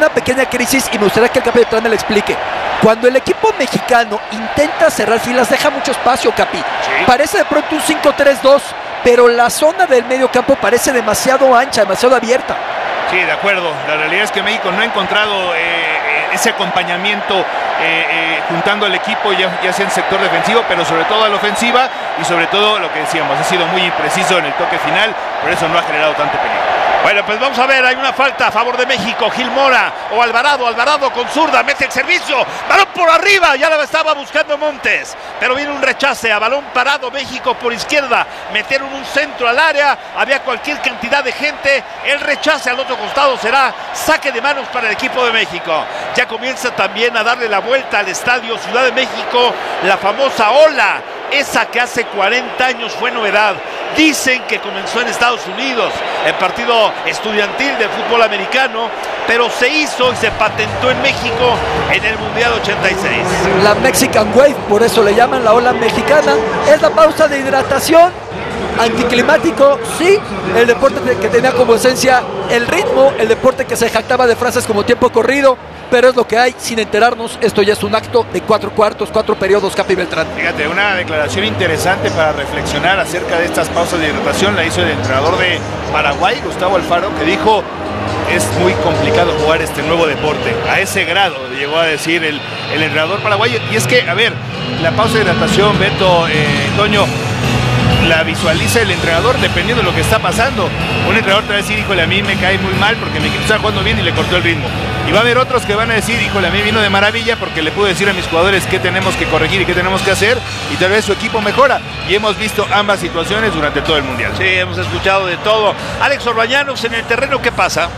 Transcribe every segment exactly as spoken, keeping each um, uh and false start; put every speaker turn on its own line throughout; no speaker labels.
una pequeña crisis y me gustaría que el Capi Beltrán me lo explique. Cuando el equipo mexicano intenta cerrar filas, deja mucho espacio, Capi.
Sí.
Parece de pronto un cinco tres dos, pero la zona del medio campo parece demasiado ancha, demasiado abierta.
Sí, de acuerdo. La realidad es que México no ha encontrado eh, ese acompañamiento eh, eh, juntando al equipo, ya, ya sea en sector defensivo, pero sobre todo a la ofensiva, y sobre todo lo que decíamos, ha sido muy impreciso en el toque final, por eso no ha generado tanto peligro.
Bueno, pues vamos a ver, hay una falta a favor de México. Gil Mora o Alvarado, Alvarado con zurda, mete el servicio, balón por arriba, ya la estaba buscando Montes, pero viene un rechace a balón parado. México por izquierda, metieron un centro al área, había cualquier cantidad de gente, el rechace al otro costado será saque de manos para el equipo de México. Ya comienza también a darle la vuelta al estadio Ciudad de México, la famosa ola, esa que hace cuarenta años fue novedad. Dicen que comenzó en Estados Unidos, el partido estudiantil de fútbol americano, pero se hizo y se patentó en México en el Mundial ochenta y seis.
La Mexican Wave, por eso le llaman la ola mexicana, es la pausa de hidratación. Anticlimático, sí, el deporte que tenía como esencia el ritmo, el deporte que se jactaba de frases como tiempo corrido, pero es lo que hay sin enterarnos. Esto ya es un acto de cuatro cuartos, cuatro periodos, Capi Beltrán.
Fíjate, una declaración interesante para reflexionar acerca de estas pausas de hidratación la hizo el entrenador de Paraguay, Gustavo Alfaro, que dijo: es muy complicado jugar este nuevo deporte. A ese grado llegó a decir el, el entrenador paraguayo. Y es que, a ver, la pausa de hidratación, Beto, eh, Toño, la visualiza el entrenador dependiendo de lo que está pasando. Un entrenador te va a decir: híjole, a mí me cae muy mal porque mi equipo está jugando bien y le cortó el ritmo. Y va a haber otros que van a decir: híjole, a mí vino de maravilla porque le pude decir a mis jugadores qué tenemos que corregir y qué tenemos que hacer, y tal vez su equipo mejora. Y hemos visto ambas situaciones durante todo el Mundial.
Sí, hemos escuchado de todo. Alex Orbañanos, en el terreno, ¿qué pasa?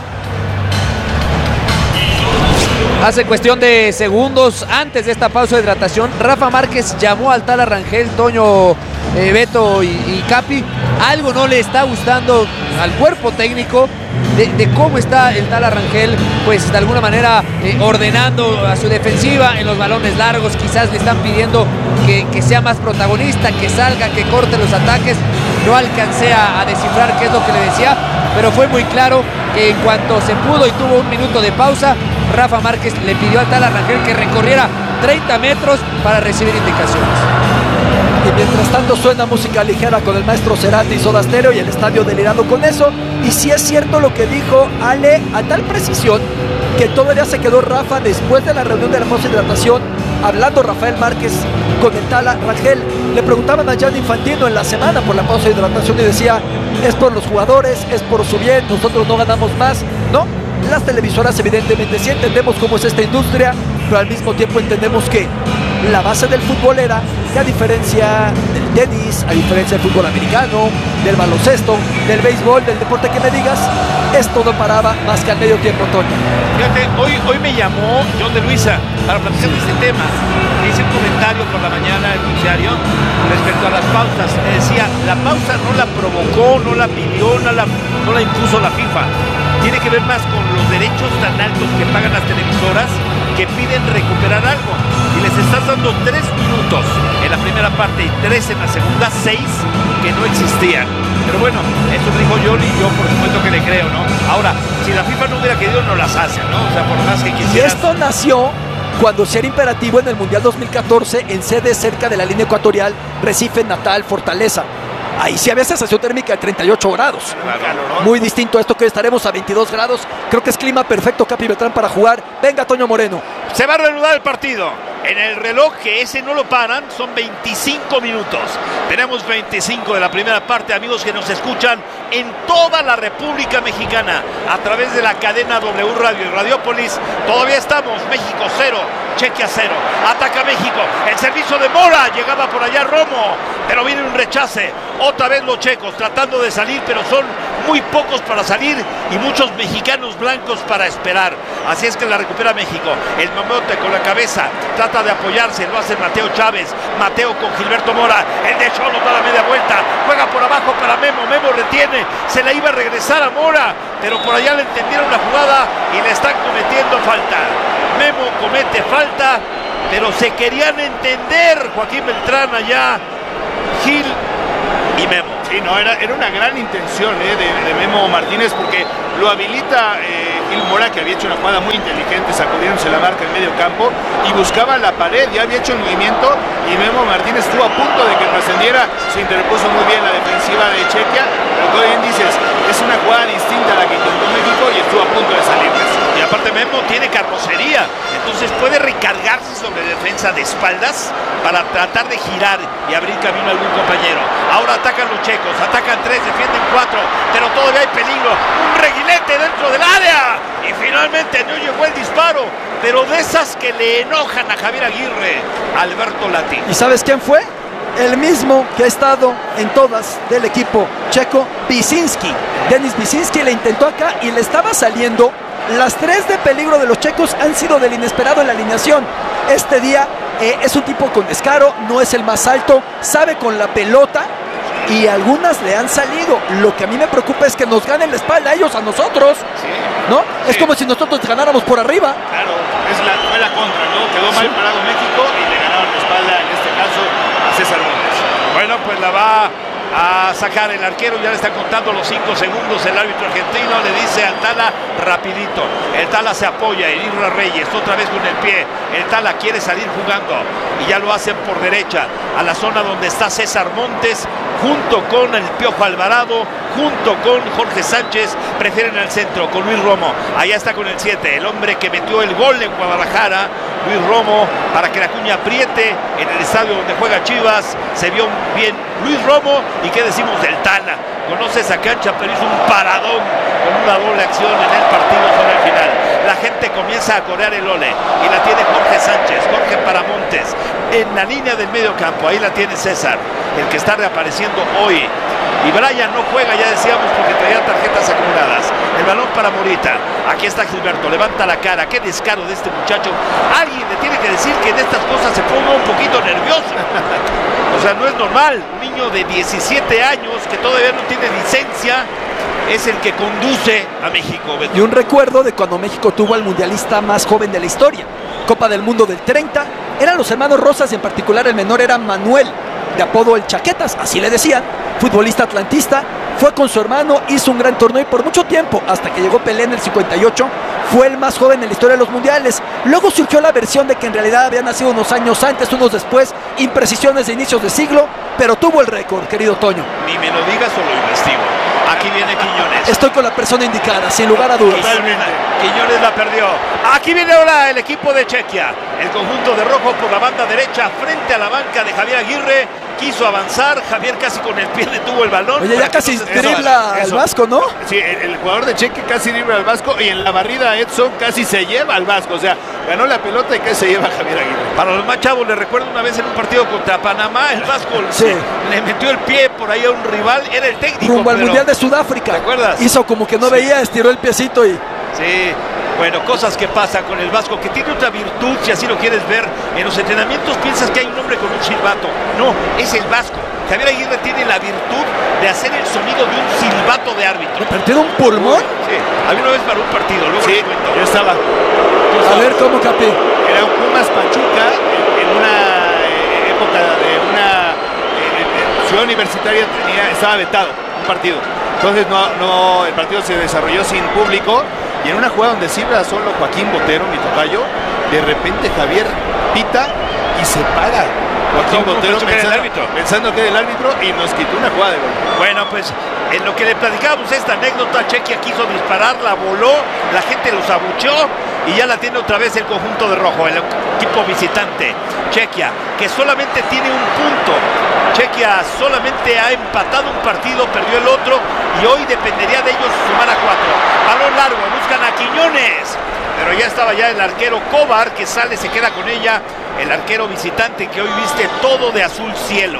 Hace cuestión de segundos antes de esta pausa de hidratación, Rafa Márquez llamó al Tala Rangel, Toño, eh, Beto y, y Capi. Algo no le está gustando al cuerpo técnico de, de cómo está el Tala Rangel, pues de alguna manera eh, ordenando a su defensiva en los balones largos. Quizás le están pidiendo que, que sea más protagonista, que salga, que corte los ataques. No alcancé a, a descifrar qué es lo que le decía, pero fue muy claro que en cuanto se pudo y tuvo un minuto de pausa, Rafa Márquez le pidió al Tala Rangel que recorriera treinta metros para recibir indicaciones.
Y mientras tanto suena música ligera con el maestro Cerati y Soda Stereo y el estadio delirando con eso. Y si es cierto lo que dijo Ale, a tal precisión que todavía se quedó Rafa después de la reunión de la pausa de hidratación, hablando Rafael Márquez con el Tala Rangel. Le preguntaban a Gianni Infantino en la semana por la pausa de hidratación y decía: es por los jugadores, es por su bien, nosotros no ganamos más. No, las televisoras evidentemente sí entendemos cómo es esta industria, pero al mismo tiempo entendemos que la base del fútbol era que, a diferencia del tenis, a diferencia del fútbol americano, del baloncesto, del béisbol, del deporte que me digas, esto no paraba más que al medio tiempo, Toño.
Fíjate, hoy, hoy me llamó John de Luisa para platicar de este tema. Me hice un comentario por la mañana en el diario respecto a las pausas. Me decía: la pausa no la provocó, no la pidió, no la, no la impuso la FIFA. Tiene que ver más con los derechos tan altos que pagan las televisoras, que piden recuperar algo. Y les estás dando tres minutos en la primera parte y tres en la segunda, seis que no existían. Pero bueno, eso me dijo John y yo por supuesto que le creo, ¿no? Ahora, si la FIFA no hubiera querido, no las hace, ¿no? O sea, por más que quisieran.
Y esto nació cuando se era imperativo en el Mundial dos mil catorce en sede cerca de la línea ecuatorial, Recife, Natal, Fortaleza. Ahí sí había sensación térmica de treinta y ocho grados.
Claro,
muy distinto a esto que estaremos a veintidós grados. Creo que es clima perfecto, Capi Beltrán, para jugar. Venga, Toño Moreno.
Se va a reanudar el partido. En el reloj, que ese no lo paran, son veinticinco minutos. Tenemos veinticinco de la primera parte, amigos que nos escuchan en toda la República Mexicana a través de la cadena W Radio y Radiopolis. Todavía estamos, México cero, Chequia cero. Ataca México, el servicio de Mora, llegaba por allá Romo, pero viene un rechace. Otra vez los checos tratando de salir, pero son muy pocos para salir y muchos mexicanos blancos para esperar. Así es que la recupera México. El mamote con la cabeza trata de apoyarse, lo hace Mateo Chávez. Mateo con Gilberto Mora, el de Cholo da la media vuelta, juega por abajo para Memo. Memo retiene, se la iba a regresar a Mora, pero por allá le entendieron la jugada y le están cometiendo falta. Memo comete falta, pero se querían entender Joaquín Beltrán allá, Gil y Memo.
Sí, no, era, era una gran intención eh, de, de Memo Martínez, porque lo habilita eh, Gil Mora, que había hecho una jugada muy inteligente, sacudiéndose la marca en medio campo, y buscaba la pared, ya había hecho el movimiento, y Memo Martínez estuvo a punto de que trascendiera, se interpuso muy bien la defensiva de Chequia, pero como bien dices, es una jugada distinta a la que intentó México y estuvo a punto de salirles.
Y aparte Memo tiene carrocería, entonces puede recargarse sobre defensa de espaldas para tratar de girar y abrir camino a algún compañero. Ahora atacan los checos, atacan tres, defienden cuatro, pero todavía hay peligro. Un reguilete dentro del área y finalmente no llegó el disparo, pero de esas que le enojan a Javier Aguirre, Alberto Lati.
¿Y sabes quién fue? El mismo que ha estado en todas del equipo checo, Visinski. Denis Visinski le intentó acá y le estaba saliendo. Las tres de peligro de los checos han sido del inesperado en la alineación. Este día eh, es un tipo con descaro, no es el más alto, sabe con la pelota y algunas le han salido. Lo que a mí me preocupa es que nos ganen la espalda a ellos, a nosotros.
Sí.
¿No?
Sí.
Es como si nosotros ganáramos por arriba.
Claro, es la, fue la contra, ¿no? Quedó mal
Sí.
parado México y le ganaron la espalda, en este caso, a César Montes.
Bueno, pues la va a sacar el arquero, ya le están contando los cinco segundos, el árbitro argentino le dice al Tala rapidito, el Tala se apoya, el Irra Reyes otra vez con el pie, el Tala quiere salir jugando y ya lo hacen por derecha, a la zona donde está César Montes, junto con el Piojo Alvarado, junto con Jorge Sánchez, prefieren al centro con Luis Romo, allá está con el siete, el hombre que metió el gol en Guadalajara, Luis Romo, para que la cuña apriete en el estadio donde juega Chivas, se vio bien Luis Romo. ¿Y qué decimos del Tala? Conoce esa cancha, pero hizo un paradón con una doble acción en el partido sobre el final. La gente comienza a corear el ole y la tiene Jorge Sánchez, Jorge para Montes, en la línea del medio campo. Ahí la tiene César, el que está reapareciendo hoy. Y Brian no juega, ya decíamos, porque traía tarjetas acumuladas. El balón para Morita. Aquí está Gilberto, levanta la cara. Qué descaro de este muchacho. Alguien le tiene que decir que en estas cosas se ponga un poquito nervioso. O sea, no es normal. Un niño de diecisiete años que todavía no tiene licencia es el que conduce a México.
Y un recuerdo de cuando México tuvo al mundialista más joven de la historia. Copa del Mundo del treinta. Eran los hermanos Rosas y en particular el menor era Manuel, de apodo el Chaquetas, así le decían, futbolista atlantista, fue con su hermano, hizo un gran torneo y por mucho tiempo, hasta que llegó Pelé en el cincuenta y ocho, fue el más joven en la historia de los mundiales. Luego surgió la versión de que en realidad había nacido unos años antes, unos después, imprecisiones de inicios de siglo, pero tuvo el récord, querido Toño.
Ni me lo digas o lo investigo. Aquí viene Quiñones.
Estoy con la persona indicada, sin lugar a dudas.
Totalmente. Quiñones la perdió. Aquí viene ahora el equipo de Chequia. El conjunto de rojo por la banda derecha frente a la banca de Javier Aguirre. Quiso avanzar, Javier casi con el pie detuvo el balón.
Oye, ya casi
no se...
dribla al Vasco, ¿no?
Sí, el, el jugador de Cheque casi dribla al Vasco y en la barrida Edson casi se lleva al Vasco. O sea, ganó la pelota y casi se lleva a Javier Aguirre.
Para los más chavos, les recuerdo una vez en un partido contra Panamá, el Vasco
Sí.
le metió el pie por ahí a un rival, era el técnico.
Rumbo al
pero...
Mundial de Sudáfrica.
¿Te acuerdas?
Hizo como que no
Sí.
veía, estiró el piecito y...
Sí, bueno, cosas que pasan con el Vasco, que tiene otra virtud, si así lo quieres ver. En los entrenamientos piensas que hay un hombre con un silbato. No, es el Vasco. Javier Aguirre tiene la virtud de hacer el sonido de un silbato de árbitro.
¿Pero tiene un pulmón?
Sí, había una vez para un partido, luego
Sí,
les cuento.
yo estaba.
A ver, ¿cómo, Capi?
Era un Pumas Pachuca en una eh, época de una eh, eh, ciudad universitaria, tenía, estaba vetado un partido. Entonces no, no, el partido se desarrolló sin público y en una jugada donde sirve solo Joaquín Botero, mi tocayo, de repente Javier pita y se para. Joaquín
¿Cómo
Botero
pensó que era el
pensando,
árbitro?
pensando que era el árbitro y nos quitó una jugada de gol.
Bueno, pues en lo que le platicábamos esta anécdota, Chequia quiso disparar, la voló, la gente los abucheó y ya la tiene otra vez el conjunto de rojo, el equipo visitante. Chequia, que solamente tiene un punto. Chequia solamente ha empatado un partido, perdió el otro y hoy dependería de ellos sumar a cuatro. Balón largo, buscan a Quiñones, pero ya estaba ya el arquero Cobar que sale, se queda con ella. El arquero visitante que hoy viste todo de azul cielo.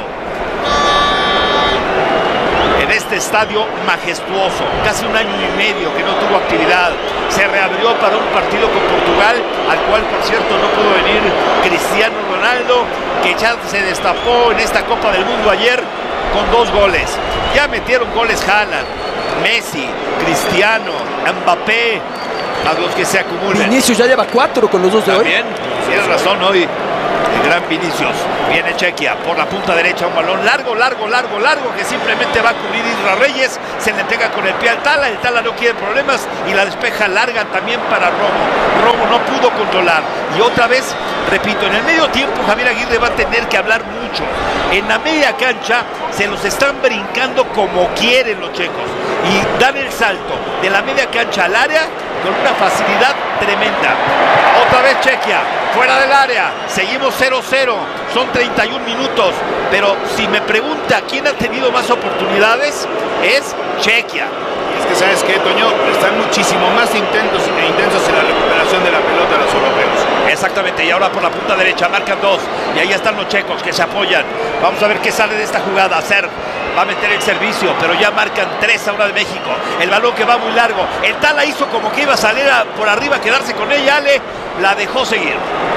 En este estadio majestuoso, casi un año y medio que no tuvo actividad, se reabrió para un partido con Portugal, al cual por cierto no pudo venir Cristiano Ronaldo, que ya se destapó en esta Copa del Mundo ayer con dos goles. Ya metieron goles Haaland, Messi, Cristiano, Mbappé, a los que se acumulan.
Vinicius ya lleva cuatro con los dos de hoy.
También, tienes razón, hoy el gran Vinicius. Viene Chequia por la punta derecha, un balón largo, largo, largo, largo, que simplemente va a cubrir Isra Reyes. Se le entrega con el pie al Tala, el Tala no quiere problemas y la despeja larga también para Romo. Romo no pudo controlar. Y otra vez, repito, en el medio tiempo Javier Aguirre va a tener que hablar mucho. En la media cancha se los están brincando como quieren los checos y dan el salto de la media cancha al área con una facilidad tremenda. Otra vez Chequia, fuera del área, seguimos cero cero, son treinta y un minutos, pero si me pregunta quién ha tenido más oportunidades, es Chequia.
Es que sabes qué, Toño, están muchísimo más intensos e intensos en la recuperación de la pelota los europeos.
Exactamente, y ahora por la punta derecha marcan dos, y ahí están los checos que se apoyan. Vamos a ver qué sale de esta jugada. Serv va a meter el servicio, pero ya marcan tres ahora de México. El balón que va muy largo, el Tala hizo como que iba a salir a, por arriba, quedarse con ella, Ale, la dejó seguir.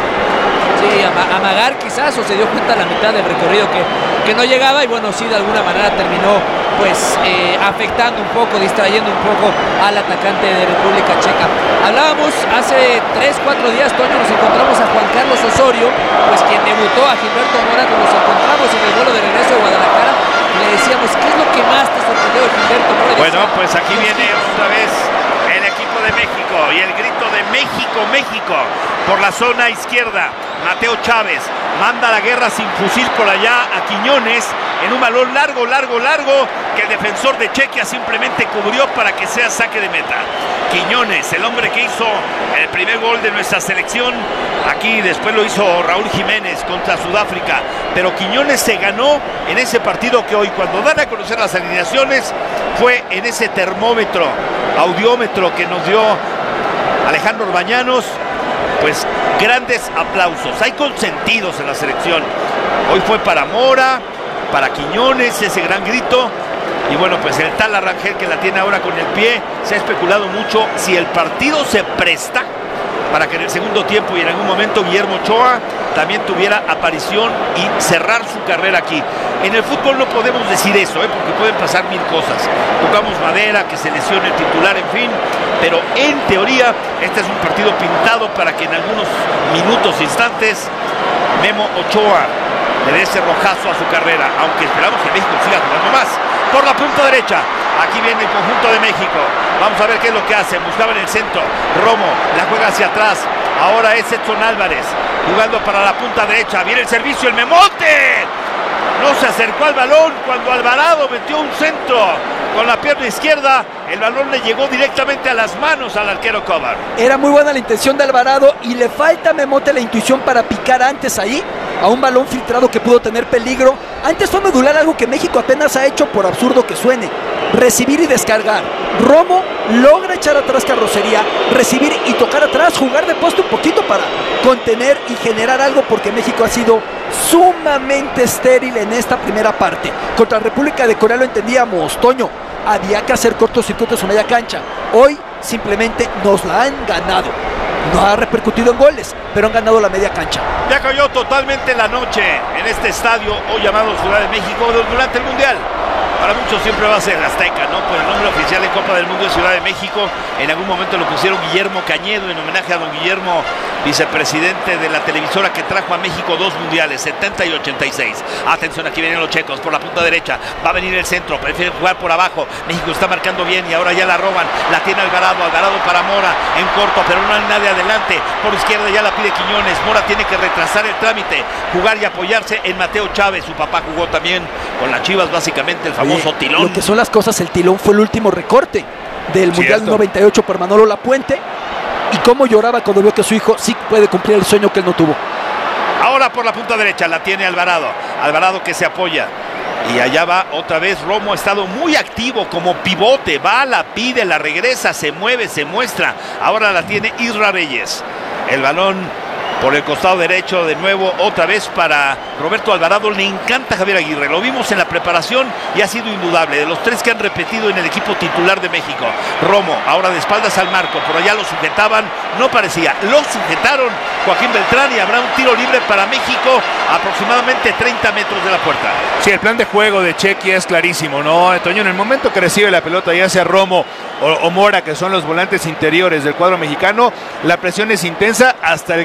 Sí, am amagar quizás, o se dio cuenta a la mitad del recorrido que, que no llegaba, y bueno, sí, de alguna manera terminó pues eh, afectando un poco, distrayendo un poco al atacante de República Checa. Hablábamos hace tres, cuatro días, Toño, nos encontramos a Juan Carlos Osorio, pues quien debutó a Gilberto Mora, nos encontramos en el vuelo de regreso de Guadalajara, y le decíamos, ¿qué es lo que más te sorprendió de Gilberto Mora?
Bueno, pues aquí viene otra vez el equipo de México y el grito de México, México, por la zona izquierda. Mateo Chávez manda la guerra sin fusil por allá a Quiñones en un balón largo, largo, largo que el defensor de Chequia simplemente cubrió para que sea saque de meta. Quiñones, el hombre que hizo el primer gol de nuestra selección, aquí después lo hizo Raúl Jiménez contra Sudáfrica, pero Quiñones se ganó en ese partido que hoy, cuando dan a conocer las alineaciones, fue en ese termómetro, audiómetro que nos dio Alejandro Orbañanos. Pues grandes aplausos, hay consentidos en la selección. Hoy fue para Mora, para Quiñones, ese gran grito. Y bueno, pues el Tala Rangel, que la tiene ahora con el pie. Se ha especulado mucho si el partido se presta para que en el segundo tiempo y en algún momento Guillermo Ochoa también tuviera aparición y cerrar su carrera aquí. En el fútbol no podemos decir eso, ¿eh? Porque pueden pasar mil cosas. Tocamos madera, que se lesione el titular, en fin. Pero en teoría, este es un partido pintado para que en algunos minutos, instantes, Memo Ochoa le dé ese rojazo a su carrera, aunque esperamos que México siga jugando más. Por la punta derecha, aquí viene el conjunto de México. Vamos a ver qué es lo que hace. Buscaba en el centro, Romo la juega hacia atrás. Ahora es Edson Álvarez jugando para la punta derecha. Viene el servicio, el Memote. No se acercó al balón cuando Alvarado metió un centro con la pierna izquierda. El balón le llegó directamente a las manos al arquero Cobar.
Era muy buena la intención de Alvarado y le falta a Memote la intuición para picar antes ahí a un balón filtrado que pudo tener peligro. Antes fue medular algo que México apenas ha hecho, por absurdo que suene: recibir y descargar. Romo logra echar atrás carrocería, recibir y tocar atrás, jugar de poste un poquito para contener y generar algo, porque México ha sido sumamente estéril en esta primera parte. Contra la República de Corea lo entendíamos, Toño, había que hacer cortocircuitos en media cancha. Hoy simplemente nos la han ganado. No ha repercutido en goles, pero han ganado la media cancha.
Ya cayó totalmente la noche en este estadio, hoy llamado Ciudad de México, durante el Mundial. Para muchos siempre va a ser Azteca, ¿no? Por el nombre oficial de Copa del Mundo de Ciudad de México. En algún momento lo pusieron Guillermo Cañedo en homenaje a don Guillermo, vicepresidente de la televisora que trajo a México dos mundiales, setenta y ochenta y seis. Atención, aquí vienen los checos por la punta derecha. Va a venir el centro, prefieren jugar por abajo. México está marcando bien y ahora ya la roban. La tiene Alvarado, Alvarado para Mora en corto, pero no hay nadie adelante. Por izquierda ya la pide Quiñones. Mora tiene que retrasar el trámite, jugar y apoyarse en Mateo Chávez. Su papá jugó también con las Chivas, básicamente el famoso
Oye,
tilón.
Lo que son las cosas, el tilón fue el último recorte del Mundial
Cierto.
noventa y ocho por Manolo Lapuente. Y cómo lloraba cuando vio que su hijo sí puede cumplir el sueño que él no tuvo.
Ahora por la punta derecha la tiene Alvarado. Alvarado que se apoya. Y allá va otra vez Romo, ha estado muy activo como pivote. Va, la pide, la regresa, se mueve, se muestra. Ahora la tiene Isra Reyes. El balón por el costado derecho de nuevo, otra vez para Roberto Alvarado. Le encanta Javier Aguirre, lo vimos en la preparación y ha sido indudable. De los tres que han repetido en el equipo titular de México, Romo, ahora de espaldas al marco, por allá lo sujetaban, no parecía, lo sujetaron Joaquín Beltrán y habrá un tiro libre para México a aproximadamente treinta metros de la puerta.
Sí, el plan de juego de Chequia es clarísimo, ¿no, Toño? En el momento que recibe la pelota, ya sea Romo o, o Mora, que son los volantes interiores del cuadro mexicano, la presión es intensa hasta el grado de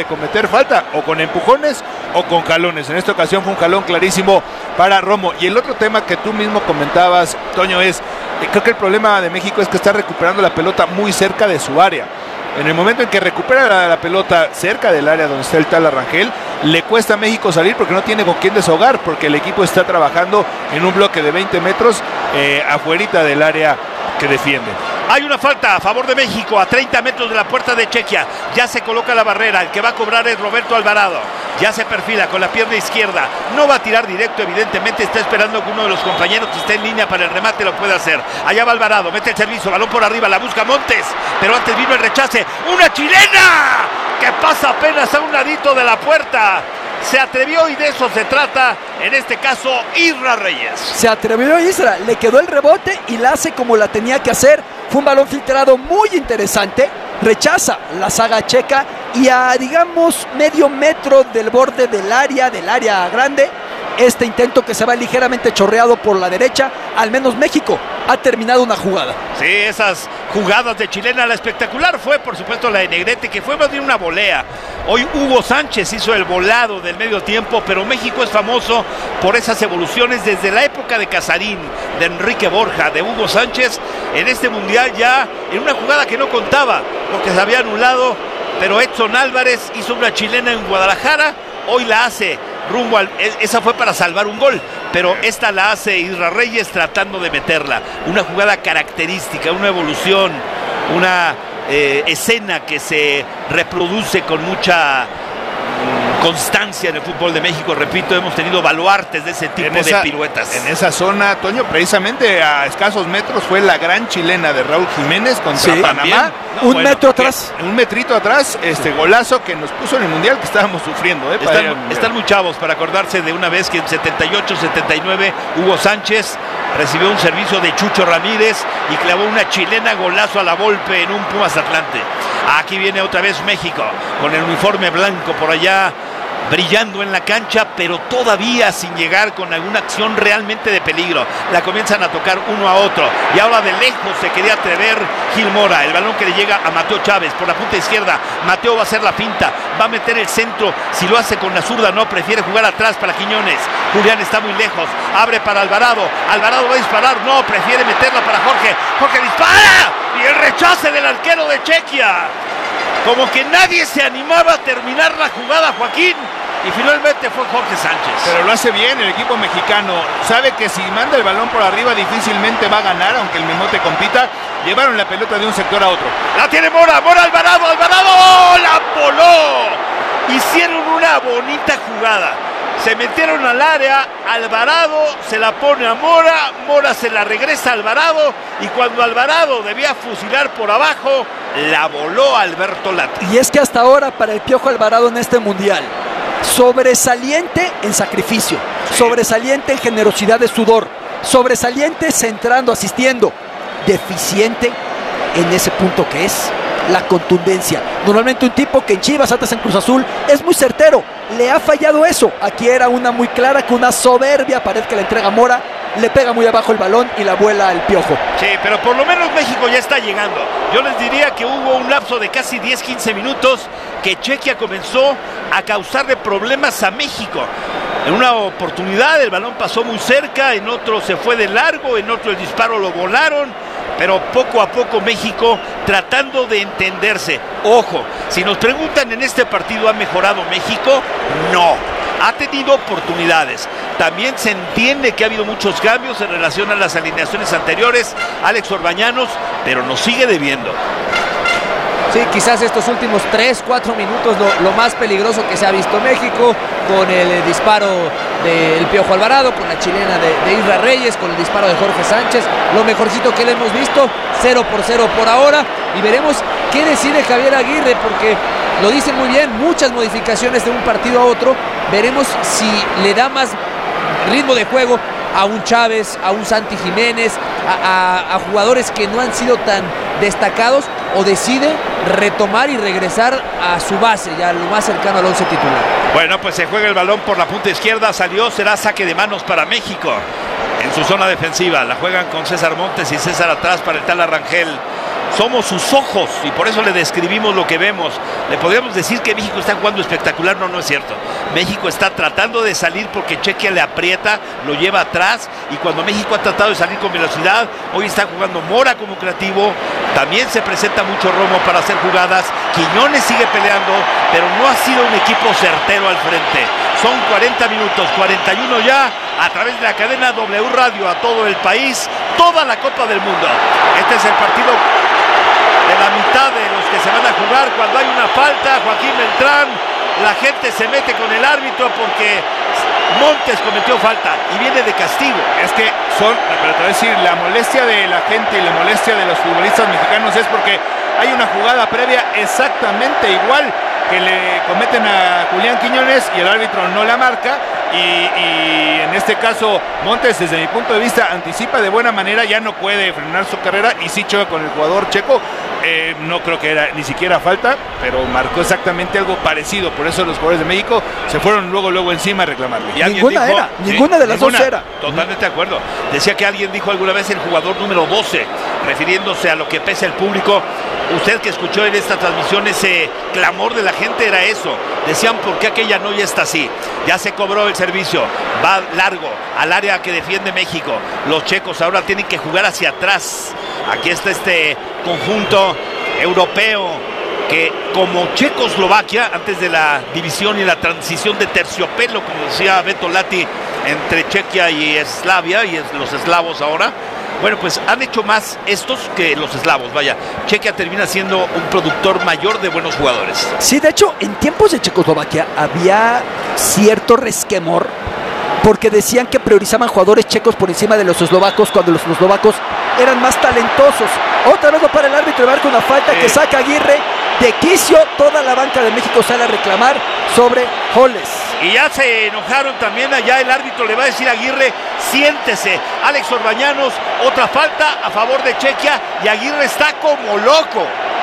cometer falta, o con empujones o con jalones. En esta ocasión fue un jalón clarísimo para Romo. Y el otro tema que tú mismo comentabas, Toño, es, creo que el problema de México es que está recuperando la pelota muy cerca de su área. En el momento en que recupera la, la pelota cerca del área donde está el Tala Rangel, le cuesta a México salir porque no tiene con quién desahogar, porque el equipo está trabajando en un bloque de veinte metros eh, afuerita del área que defiende.
Hay una falta a favor de México a treinta metros de la puerta de Chequia. Ya se coloca la barrera. El que va a cobrar es Roberto Alvarado. Ya se perfila con la pierna izquierda. No va a tirar directo, evidentemente. Está esperando que uno de los compañeros que esté en línea para el remate lo pueda hacer. Allá va Alvarado. Mete el servicio. Balón por arriba. La busca Montes. Pero antes vino el rechace. ¡Una chilena! Que pasa apenas a un ladito de la puerta. Se atrevió y de eso se trata, en este caso, Isra Reyes.
Se atrevió Isra, le quedó el rebote y la hace como la tenía que hacer. Fue un balón filtrado muy interesante. Rechaza la saga checa y a, digamos, medio metro del borde del área, del área grande, este intento que se va ligeramente chorreado por la derecha, al menos México ha terminado una jugada.
Sí, esas jugadas de chilena, la espectacular fue por supuesto la de Negrete, que fue más bien una volea. Hoy Hugo Sánchez hizo el volado del medio tiempo, pero México es famoso por esas evoluciones desde la época de Casarín, de Enrique Borja, de Hugo Sánchez, en este mundial ya en una jugada que no contaba, porque se había anulado, pero Edson Álvarez hizo una chilena en Guadalajara, hoy la hace rumbo al, esa fue para salvar un gol, pero esta la hace Isra Reyes tratando de meterla. Una jugada característica, una evolución, una eh, escena que se reproduce con mucha constancia en el fútbol de México. Repito, hemos tenido baluartes de ese tipo
esa,
de piruetas.
En esa zona, Toño, precisamente a escasos metros fue la gran chilena de Raúl Jiménez contra
sí,
Panamá.
No, un bueno, metro atrás.
Un metrito atrás, este golazo que nos puso en el Mundial que estábamos sufriendo. ¿eh?
Están, están muy chavos para acordarse de una vez que en setenta y ocho setenta y nueve Hugo Sánchez recibió un servicio de Chucho Ramírez y clavó una chilena golazo a la Volpe en un Pumas Atlante. Aquí viene otra vez México con el uniforme blanco por allá brillando en la cancha, pero todavía sin llegar con alguna acción realmente de peligro. La comienzan a tocar uno a otro y ahora de lejos se quería atrever Gil Mora. El balón que le llega a Mateo Chávez por la punta izquierda. Mateo va a hacer la finta, va a meter el centro. Si lo hace con la zurda no, prefiere jugar atrás para Quiñones. Julián está muy lejos, abre para Alvarado. Alvarado va a disparar, no, prefiere meterla para Jorge. Jorge dispara y el rechace del arquero de Chequia. Como que nadie se animaba a terminar la jugada, Joaquín, y finalmente fue Jorge Sánchez.
Pero lo hace bien el equipo mexicano. Sabe que si manda el balón por arriba difícilmente va a ganar, aunque el Mimote compita. Llevaron la pelota de un sector a otro.
La tiene Mora, Mora Alvarado, Alvarado, la voló. Hicieron una bonita jugada. Se metieron al área, Alvarado se la pone a Mora, Mora se la regresa a Alvarado y cuando Alvarado debía fusilar por abajo, la voló Alberto Lati.
Y es que hasta ahora para el Piojo Alvarado en este mundial, sobresaliente en sacrificio, sí. sobresaliente en generosidad de sudor, sobresaliente centrando, asistiendo, deficiente en ese punto que es la contundencia. Normalmente un tipo que en Chivas, antes en Cruz Azul, es muy certero. Le ha fallado eso. Aquí era una muy clara, con una soberbia pared que le entrega Mora. Le pega muy abajo el balón y la vuela el Piojo.
Sí, pero por lo menos México ya está llegando. Yo les diría que hubo un lapso de casi diez quince minutos que Chequia comenzó a causarle problemas a México. En una oportunidad el balón pasó muy cerca, en otro se fue de largo, en otro el disparo lo volaron. Pero poco a poco México tratando de entenderse. Ojo, si nos preguntan en este partido ¿ha mejorado México? No, ha tenido oportunidades. También se entiende que ha habido muchos cambios en relación a las alineaciones anteriores. Alex Orbañanos, pero nos sigue debiendo.
Sí, quizás estos últimos tres, cuatro minutos lo, lo más peligroso que se ha visto México, con el eh, disparo del Piojo Alvarado, con la chilena de, de Isra Reyes, con el disparo de Jorge Sánchez, lo mejorcito que le hemos visto, cero por cero por ahora, y veremos qué decide Javier Aguirre, porque lo dicen muy bien, muchas modificaciones de un partido a otro, veremos si le da más ritmo de juego a un Chávez, a un Santi Jiménez, a, a, a jugadores que no han sido tan destacados, o decide retomar y regresar a su base, ya lo más cercano al once titular.
Bueno, pues se juega el balón por la punta izquierda, salió, será saque de manos para México en su zona defensiva. La juegan con César Montes y César atrás para el Tala Rangel. somos sus ojos y por eso le describimos lo que vemos. Le podríamos decir que México está jugando espectacular, no, no es cierto. México está tratando de salir porque Chequia le aprieta, lo lleva atrás, y cuando México ha tratado de salir con velocidad, hoy está jugando Mora como creativo, también se presenta mucho Romo para hacer jugadas, Quiñones sigue peleando, pero no ha sido un equipo certero al frente. Son cuarenta minutos, cuarenta y uno ya, a través de la cadena W Radio a todo el país, toda la Copa del Mundo. Este es el partido de la mitad de los que se van a jugar. Cuando hay una falta, Joaquín Beltrán, la gente se mete con el árbitro porque Montes cometió falta y viene de castigo.
Es que son, pero te voy a decir, la molestia de la gente y la molestia de los futbolistas mexicanos es porque hay una jugada previa exactamente igual que le cometen a Julián Quiñones y el árbitro no la marca, y, y en este caso Montes, desde mi punto de vista, anticipa de buena manera, ya no puede frenar su carrera y sí choca con el jugador checo. Eh, no creo que era ni siquiera falta, pero marcó exactamente algo parecido. Por eso los jugadores de México se fueron luego luego encima a reclamarle.
Y ninguna dijo, era, ¿sí? ninguna de las ninguna, dos era.
Totalmente de acuerdo. Decía que alguien dijo alguna vez el jugador número doce, refiriéndose a lo que pesa el público. Usted que escuchó en esta transmisión ese clamor de la gente era eso. Decían, ¿por qué aquella no ya está así? Ya se cobró el servicio, va largo al área que defiende México. Los checos ahora tienen que jugar hacia atrás. Aquí está este conjunto europeo que, como Checoslovaquia, antes de la división y la transición de terciopelo, como decía Beto Lati, entre Chequia y Eslavia, y los eslavos ahora, bueno, pues han hecho más estos que los eslavos, vaya. Chequia termina siendo un productor mayor de buenos jugadores.
Sí, de hecho, en tiempos de Checoslovaquia había cierto resquemor, porque decían que priorizaban jugadores checos por encima de los eslovacos, cuando los eslovacos eran más talentosos. Otra vez para el árbitro, le marca una falta eh. que saca Aguirre de quicio. Toda la banca de México sale a reclamar sobre Holes.
Y ya se enojaron también allá, el árbitro le va a decir a Aguirre, siéntese. Alex Orbañanos, otra falta a favor de Chequia, y Aguirre está como loco.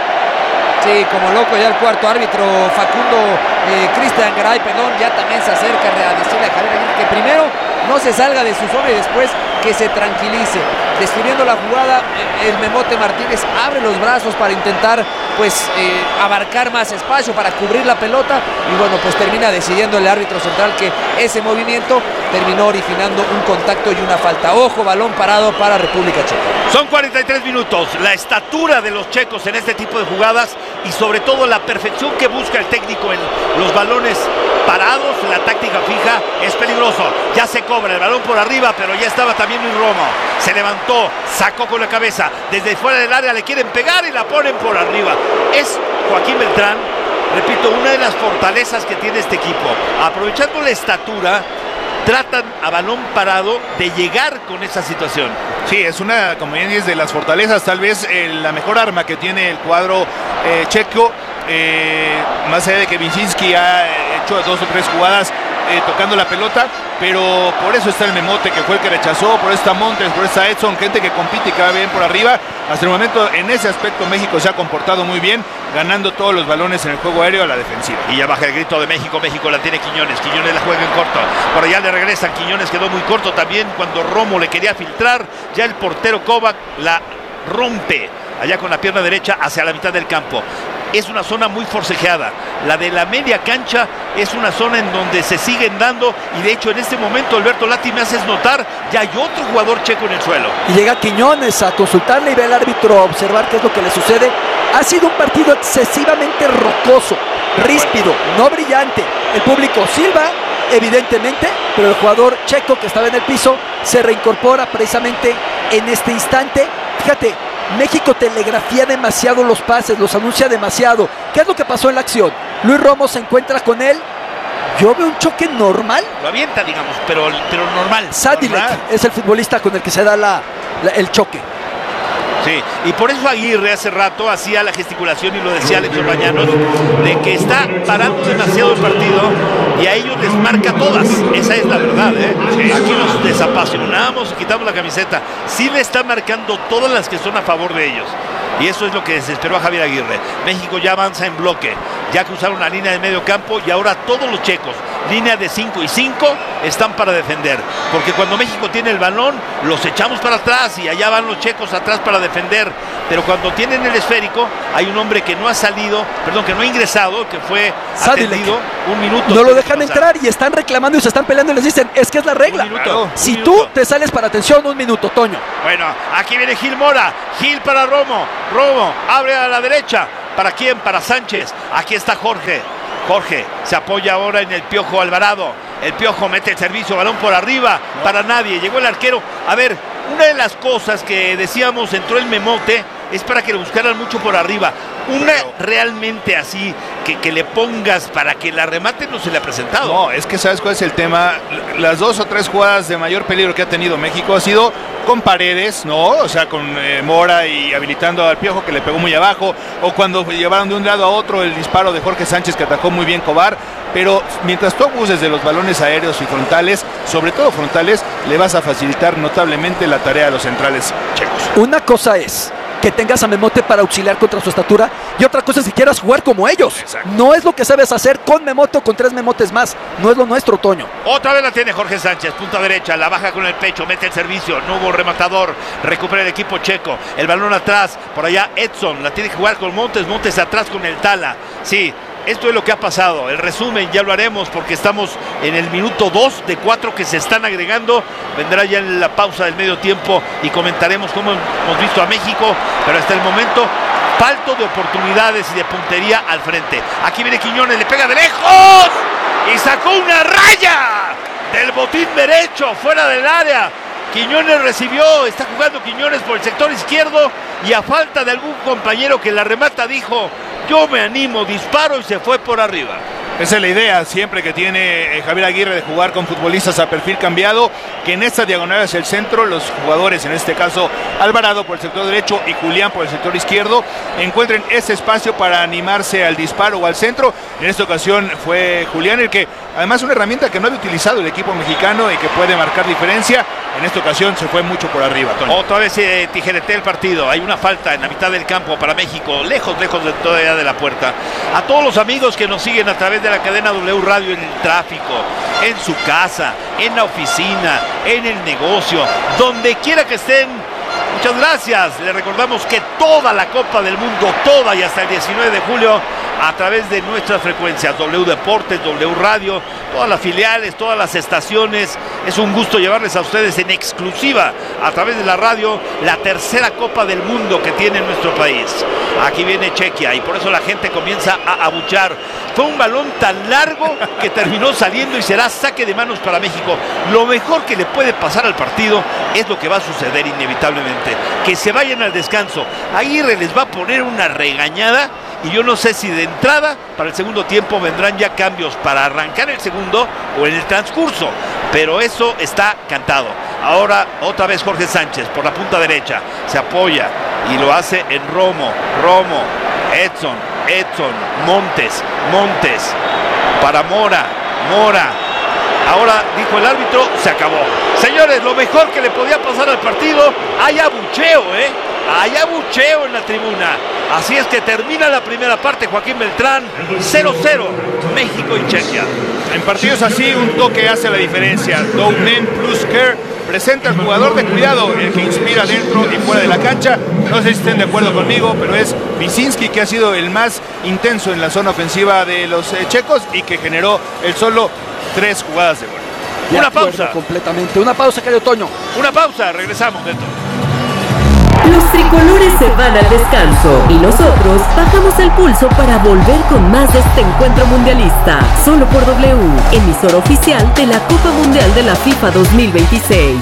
Sí, como loco ya el cuarto árbitro, Facundo eh, Cristian Garay, perdón, ya también se acerca a decirle a Javier Aguirre que primero no se salga de su zona y después que se tranquilice. Describiendo la jugada, el Memote Martínez abre los brazos para intentar pues eh, abarcar más espacio para cubrir la pelota, y bueno, pues termina decidiendo el árbitro central que ese movimiento terminó originando un contacto y una falta. Ojo, balón parado para República Checa.
Son cuarenta y tres minutos, la estatura de los checos en este tipo de jugadas y sobre todo la perfección que busca el técnico en los balones parados, la táctica fija, es peligroso. Ya se cobra el balón por arriba, pero ya estaba también Luis Romo. Se levantó, sacó con la cabeza, desde fuera del área le quieren pegar y la ponen por arriba. Es Joaquín Beltrán, repito, una de las fortalezas que tiene este equipo. Aprovechando la estatura, tratan a balón parado de llegar con esa situación.
Sí, es una, como bien dices, de las fortalezas, tal vez eh, la mejor arma que tiene el cuadro eh, checo, eh, más allá de que Vincinski ha hecho dos o tres jugadas eh, tocando la pelota, pero por eso está el Memote, que fue el que rechazó, por eso está Montes, por eso está Edson, gente que compite y que va bien por arriba. Hasta el momento, en ese aspecto, México se ha comportado muy bien, ganando todos los balones en el juego aéreo a la defensiva.
Y ya baja el grito de México, México la tiene Quiñones, Quiñones la juega en corto, por allá le regresan, Quiñones quedó muy corto también cuando Romo le quería filtrar, ya el portero Kovac la rompe, allá con la pierna derecha hacia la mitad del campo. Es una zona muy forcejeada, la de la media cancha es una zona en donde se siguen dando, y de hecho en este momento, Alberto Lati, me haces notar, ya hay otro jugador checo en el suelo.
Y llega Quiñones a consultarle y ve al árbitro a observar qué es lo que le sucede. Ha sido un partido excesivamente rocoso, ríspido, no brillante. El público silba, evidentemente, pero el jugador checo que estaba en el piso se reincorpora precisamente en este instante. Fíjate, México telegrafía demasiado los pases, los anuncia demasiado. ¿Qué es lo que pasó en la acción? Luis Romo se encuentra con él. Yo veo un choque normal.
Lo avienta, digamos, pero, pero normal.
Sadilek normal. Es el futbolista con el que se da la, la, el choque.
Sí, y por eso Aguirre hace rato hacía la gesticulación, y lo decía Alex Orbañanos, de que está parando demasiado el partido y a ellos les marca todas. Esa es la verdad, ¿eh? Sí. Aquí nos desapasionamos y quitamos la camiseta. Sí le está marcando todas las que son a favor de ellos. Y eso es lo que desesperó a Javier Aguirre. México ya avanza en bloque, ya cruzaron la línea de medio campo y ahora todos los checos, línea de cinco y cinco están para defender, porque cuando México tiene el balón, los echamos para atrás y allá van los checos atrás para defender, pero cuando tienen el esférico, hay un hombre que no ha salido, perdón, que no ha ingresado, que fue atendido un minuto.
No lo dejan entrar y están reclamando y se están peleando y les dicen, es que es la regla.
Un minuto,
si
un
tú
minuto.
te sales para atención, un minuto, Toño.
Bueno, aquí viene Gil Mora, Gil para Romo, Romo abre a la derecha, ¿para quién? Para Sánchez, aquí está Jorge, Jorge se apoya ahora en el Piojo Alvarado, el Piojo mete el servicio, balón por arriba, no. para nadie, llegó el arquero. A ver, una de las cosas que decíamos, entró el Memote, es para que le buscaran mucho por arriba. Una realmente así, que, que le pongas para que la remate, no se le ha presentado.
No, es que ¿sabes cuál es el tema? Las dos o tres jugadas de mayor peligro que ha tenido México ha sido con Paredes, ¿no? O sea, con eh, Mora y habilitando al Piojo que le pegó muy abajo, o cuando llevaron de un lado a otro el disparo de Jorge Sánchez que atajó muy bien Cobar. Pero mientras tú abuses de los balones aéreos y frontales, sobre todo frontales, le vas a facilitar notablemente la tarea a los centrales checos.
Una cosa es que tengas a Memote para auxiliar contra su estatura y otra cosa es que quieras jugar como ellos.
Exacto.
No es lo que sabes hacer con Memote o con tres Memotes más. No es lo nuestro, Toño.
Otra vez la tiene Jorge Sánchez, punta derecha, la baja con el pecho, mete el servicio, no hubo rematador, recupera el equipo checo, el balón atrás, por allá Edson, la tiene que jugar con Montes, Montes atrás con el Tala. Sí, esto es lo que ha pasado. El resumen ya lo haremos porque estamos en el minuto dos de cuatro que se están agregando. Vendrá ya en la pausa del medio tiempo y comentaremos cómo hemos visto a México, pero hasta el momento falto de oportunidades y de puntería al frente. Aquí viene Quiñones, le pega de lejos y sacó una raya del botín derecho fuera del área. Quiñones recibió, está jugando Quiñones por el sector izquierdo y a falta de algún compañero que la remata dijo, yo me animo, disparo y se fue por arriba.
Esa es la idea siempre que tiene Javier Aguirre de jugar con futbolistas a perfil cambiado, que en esta diagonal hacia el centro los jugadores, en este caso Alvarado por el sector derecho y Julián por el sector izquierdo, encuentren ese espacio para animarse al disparo o al centro. En esta ocasión fue Julián el que, además, una herramienta que no había utilizado el equipo mexicano y que puede marcar diferencia. En esta ocasión se fue mucho por arriba, Tony.
Otra vez se eh, tijeretea el partido. Hay una falta en la mitad del campo para México, lejos, lejos de todavía de la puerta. A todos los amigos que nos siguen a través de la cadena W Radio en el tráfico, en su casa, en la oficina, en el negocio, donde quiera que estén, muchas gracias. Les recordamos que toda la Copa del Mundo, toda y hasta el diecinueve de julio, a través de nuestras frecuencias, W Deportes, W Radio, todas las filiales, todas las estaciones. Es un gusto llevarles a ustedes en exclusiva a través de la radio la tercera Copa del Mundo que tiene nuestro país. Aquí viene Chequia y por eso la gente comienza a abuchar. Fue un balón tan largo que terminó saliendo y será saque de manos para México. Lo mejor que le puede pasar al partido es lo que va a suceder inevitablemente, que se vayan al descanso. Aguirre les va a poner una regañada. Y yo no sé si de entrada para el segundo tiempo vendrán ya cambios para arrancar el segundo o en el transcurso, pero eso está cantado. Ahora otra vez Jorge Sánchez por la punta derecha, se apoya y lo hace en Romo, Romo, Edson, Edson, Montes, Montes, para Mora, Mora. Ahora dijo el árbitro, se acabó. Señores, lo mejor que le podía pasar al partido, hay abucheo, ¿eh? Hay abucheo en la tribuna. Así es que termina la primera parte, Joaquín Beltrán, cero cero, México y Chequia.
En partidos así, un toque hace la diferencia. Domen plus care presenta al jugador de cuidado, el que inspira dentro y fuera de la cancha. No sé si estén de acuerdo conmigo, pero es Wyszynski, que ha sido el más intenso en la zona ofensiva de los eh, checos y que generó el solo tres jugadas de gol.
De
Una
acuerdo,
pausa.
Completamente. Una pausa, querido Toño.
Una pausa, regresamos dentro.
Los tricolores se van al descanso y nosotros bajamos el pulso para volver con más de este encuentro mundialista. Solo por W, emisora oficial de la Copa Mundial de la FIFA dos mil veintiséis.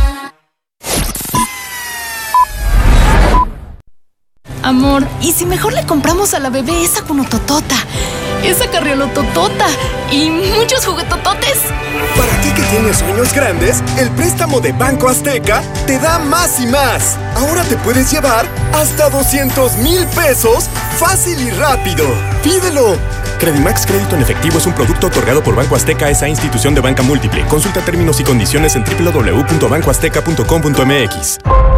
Amor, ¿y si mejor le compramos a la bebé esa cunototota, esa carriolototota y muchos juguetototes?
Para ti que tienes sueños grandes, el préstamo de Banco Azteca te da más y más. Ahora te puedes llevar hasta doscientos mil pesos fácil y rápido. ¡Pídelo! Credimax Crédito en Efectivo es un producto otorgado por Banco Azteca, esa institución de banca múltiple. Consulta términos y condiciones en doble u doble u doble u punto banco azteca punto com punto m x.